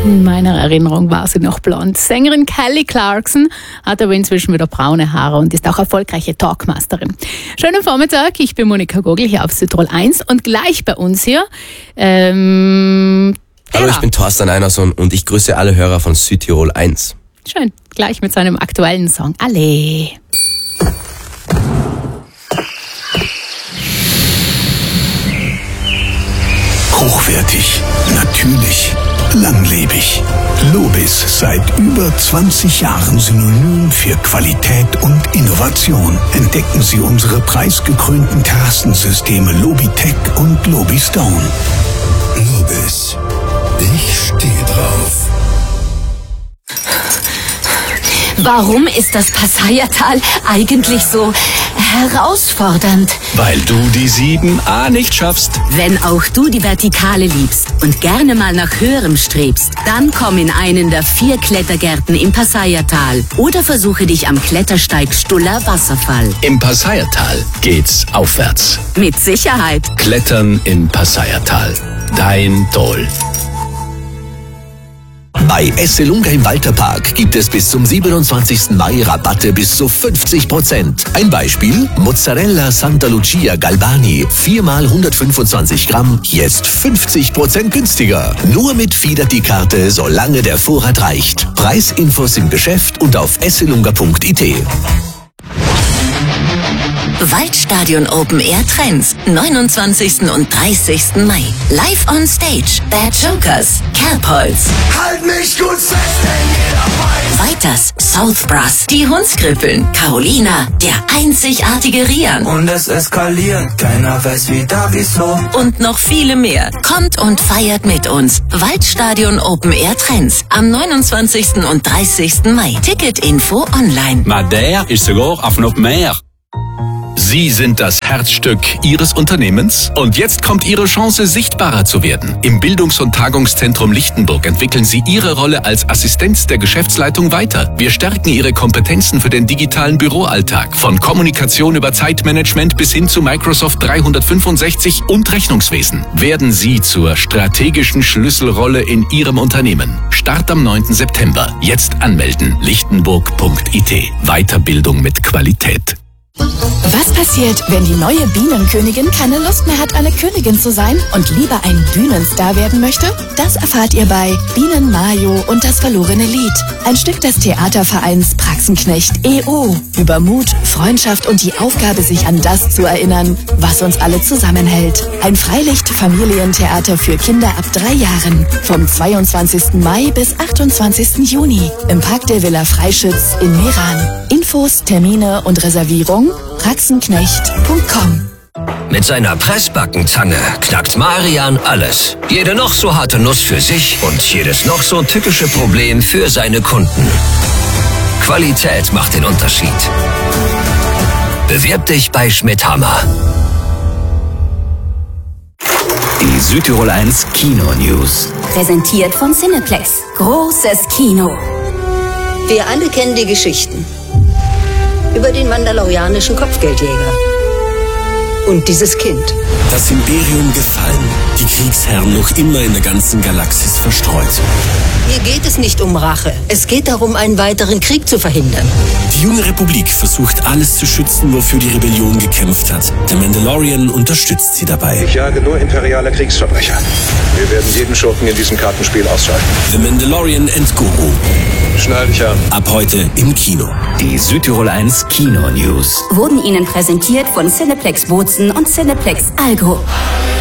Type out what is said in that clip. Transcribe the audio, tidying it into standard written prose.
In meiner Erinnerung war sie noch blond. Sängerin Kelly Clarkson hat aber inzwischen wieder braune Haare und ist auch erfolgreiche Talkmasterin. Schönen Vormittag, ich bin Monika Gogel hier auf Südtirol 1 und gleich bei uns hier Hallo, ich bin Thorsten Einerson und ich grüße alle Hörer von Südtirol 1. Schön, gleich mit seinem aktuellen Song Alle. Hochwertig, natürlich, langlebig. Lobis, seit über 20 Jahren Synonym für Qualität und Innovation. Entdecken Sie unsere preisgekrönten Terrassensysteme Lobitech und Lobistone. Lobis, ich stehe drauf. Warum ist das Passayertal eigentlich so herausfordernd? Weil du die 7a nicht schaffst. Wenn auch du die Vertikale liebst und gerne mal nach Höherem strebst, dann komm in einen der 4 Klettergärten im Passayertal oder versuche dich am Klettersteig Stuller Wasserfall. Im Passayertal geht's aufwärts. Mit Sicherheit. Klettern im Passayertal. Dein Toll. Bei Esselunga im Walterpark gibt es bis zum 27. Mai Rabatte bis zu 50%. Ein Beispiel: Mozzarella Santa Lucia Galbani, 4x 125 Gramm, jetzt 50% günstiger. Nur mit Fidelity-Karte, solange der Vorrat reicht. Preisinfos im Geschäft und auf esselunga.it. Waldstadion Open Air Trends, 29. und 30. Mai. Live on Stage, Bad Jokers, Kerbholz. Halt mich gut fest, denn jeder weiß. Weiters, South Brass, die Hundskrippeln, Carolina, der einzigartige Rian. Und es eskaliert, keiner weiß wieder wieso. Und noch viele mehr. Kommt und feiert mit uns. Waldstadion Open Air Trends am 29. und 30. Mai. Ticketinfo online. Madeira ist sogar auf noch mehr. Sie sind das Herzstück Ihres Unternehmens und jetzt kommt Ihre Chance, sichtbarer zu werden. Im Bildungs- und Tagungszentrum Lichtenburg entwickeln Sie Ihre Rolle als Assistenz der Geschäftsleitung weiter. Wir stärken Ihre Kompetenzen für den digitalen Büroalltag. Von Kommunikation über Zeitmanagement bis hin zu Microsoft 365 und Rechnungswesen. Werden Sie zur strategischen Schlüsselrolle in Ihrem Unternehmen. Start am 9. September. Jetzt anmelden. lichtenburg.it. Weiterbildung mit Qualität. Was passiert, wenn die neue Bienenkönigin keine Lust mehr hat, eine Königin zu sein und lieber ein Bühnenstar werden möchte? Das erfahrt ihr bei Bienen Mayo und das verlorene Lied. Ein Stück des Theatervereins Praxenknecht e.O. Über Mut, Freundschaft und die Aufgabe, sich an das zu erinnern, was uns alle zusammenhält. Ein Freilicht-Familientheater für Kinder ab 3 Jahren. Vom 22. Mai bis 28. Juni im Park der Villa Freischütz in Meran. Infos, Termine und Reservierung praxenknecht.com. Mit seiner Pressbackenzange knackt Marian alles. Jede noch so harte Nuss für sich und jedes noch so tückische Problem für seine Kunden. Qualität macht den Unterschied. Bewirb dich bei Schmidt-Hammer. Die Südtirol 1 Kino News. Präsentiert von Cineplex. Großes Kino. Wir alle kennen die Geschichten über den mandalorianischen Kopfgeldjäger und dieses Kind. Das Imperium gefallen, die Kriegsherren noch immer in der ganzen Galaxis verstreut. Hier geht es nicht um Rache. Es geht darum, einen weiteren Krieg zu verhindern. Die junge Republik versucht alles zu schützen, wofür die Rebellion gekämpft hat. Der Mandalorian unterstützt sie dabei. Ich jage nur imperiale Kriegsverbrecher. Wir werden jeden Schurken in diesem Kartenspiel ausschalten. The Mandalorian and Guru. Schnall dich an. Ab heute im Kino. Die Südtirol 1 Kino News Wurden Ihnen präsentiert von Cineplex Bozen und Cineplex Algo.